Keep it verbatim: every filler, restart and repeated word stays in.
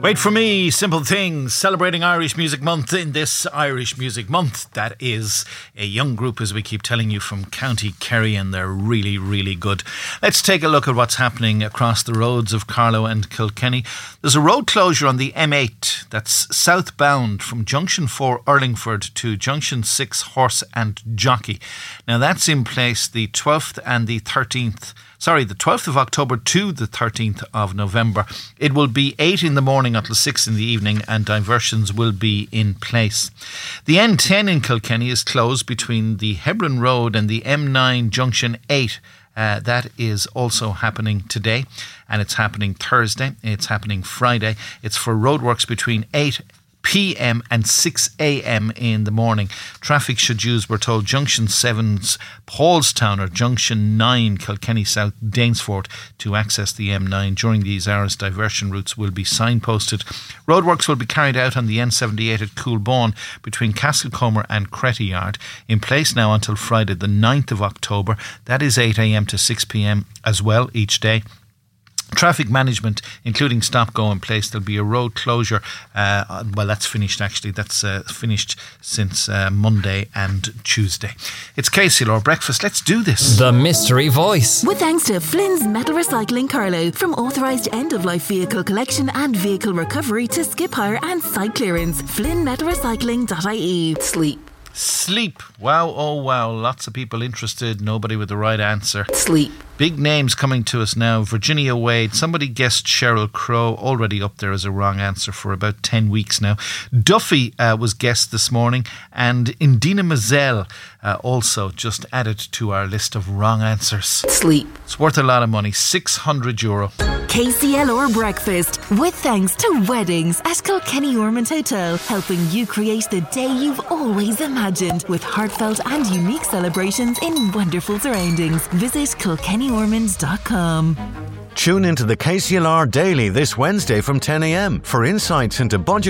Wait for me, Simple Things, celebrating Irish Music Month in this Irish Music Month. That is a young group, as we keep telling you, from County Kerry, and they're really, really good. Let's take a look at what's happening across the roads of Carlow and Kilkenny. There's a road closure on the M eight that's southbound from Junction four Urlingford to Junction six Horse and Jockey. Now that's in place the twelfth and the thirteenth Sorry, the twelfth of October to the thirteenth of November. It will be eight in the morning until six in the evening, and diversions will be in place. The N ten in Kilkenny is closed between the Hebron Road and the M nine Junction eight. Uh, that is also happening today, and it's happening Thursday. It's happening Friday. It's for roadworks between eight p.m. and six a.m. in the morning. Traffic should use, we're told, Junction seven's Paulstown or Junction nine Kilkenny South Danesfort to access the M nine. During these hours, diversion routes will be signposted. Roadworks will be carried out on the N seventy-eight at Coolbawn between Castlecomer and Cretty Yard, in place now until Friday the ninth of October. That is eight a.m. to six p.m. as well each day. Traffic management, including stop-go in place. There'll be a road closure. Uh, well, that's finished actually. That's uh, finished since uh, Monday and Tuesday. It's K C L R Breakfast. Let's do this. The Mystery Voice. With thanks to Flynn's Metal Recycling Carlow. From authorised end-of-life vehicle collection and vehicle recovery to skip hire and site clearance. flynn metal recycling dot I E. Sleep. Sleep. Wow, oh wow. Lots of people interested. Nobody with the right answer. Sleep. Big names coming to us now. Virginia Wade. Somebody guessed Sheryl Crow. Already up there as a wrong answer for about ten weeks now. Duffy uh, was guessed this morning. And Indina Mazel uh, also just added to our list of wrong answers. Sleep. It's worth a lot of money. six hundred euro. K C L R Breakfast. With thanks to Weddings at Kilkenny Ormond Hotel. Helping you create the day you've always imagined. With heartfelt and unique celebrations in wonderful surroundings. Visit kilkenny ormond dot com. Tune into the K C L R Daily this Wednesday from ten a.m. for insights into budget